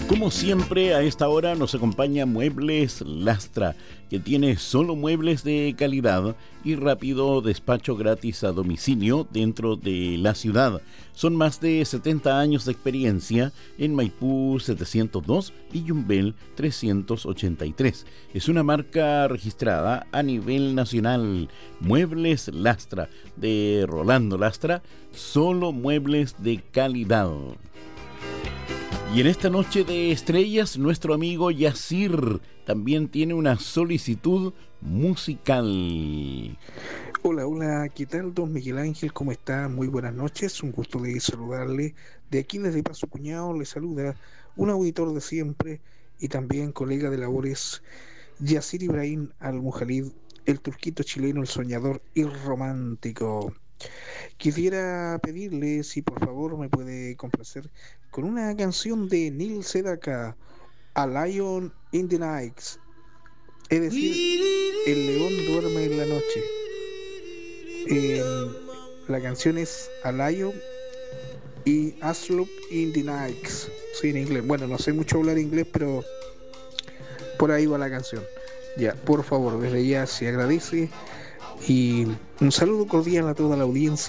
Como siempre, a esta hora nos acompaña Muebles Lastra, que tiene solo muebles de calidad y rápido despacho gratis a domicilio dentro de la ciudad. Son más de 70 años de experiencia en Maipú 702 y Yumbel 383. Es una marca registrada a nivel nacional. Muebles Lastra, de Rolando Lastra, solo muebles de calidad. Y en esta noche de estrellas, nuestro amigo Yacir también tiene una solicitud musical. Hola, hola, ¿qué tal, don Miguel Ángel? ¿Cómo está? Muy buenas noches, un gusto de saludarle. De aquí desde Paso Cuñado le saluda un auditor de siempre y también colega de labores, Yacir Ibrahim Al-Mujalid, el turquito chileno, el soñador y romántico. Quisiera pedirle si por favor me puede complacer con una canción de Neil Sedaka, A Lion in the Night, es decir, El león duerme en la noche. La canción es A Lion y Asleep in the Night. Sí, en inglés. Bueno, no sé mucho hablar inglés, pero por ahí va la canción. Ya, por favor, desde ya se agradece. Y un saludo cordial a toda la audiencia.